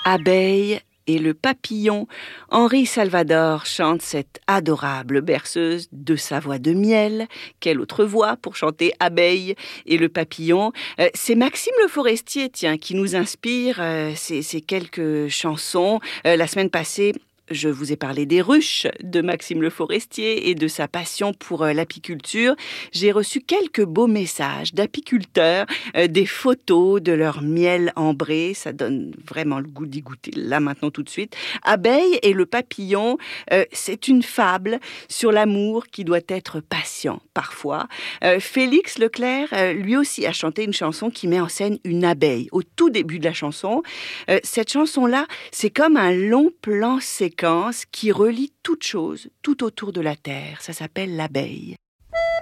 Abeille et le papillon. Henri Salvador chante cette adorable berceuse de sa voix de miel. Quelle autre voix pour chanter Abeille et le papillon? C'est Maxime Le Forestier, tiens, qui nous inspire ces quelques chansons. La semaine passée, je vous ai parlé des ruches de Maxime Le Forestier et de sa passion pour l'apiculture. J'ai reçu quelques beaux messages d'apiculteurs, des photos de leur miel ambré. Ça donne vraiment le goût d'y goûter là maintenant tout de suite. Abeille et le papillon, c'est une fable sur l'amour qui doit être patient parfois. Félix Leclerc, lui aussi, a chanté une chanson qui met en scène une abeille au tout début de la chanson. Cette chanson-là, c'est comme un long plan séquence qui relie toute chose, tout autour de la terre. Ça s'appelle l'abeille.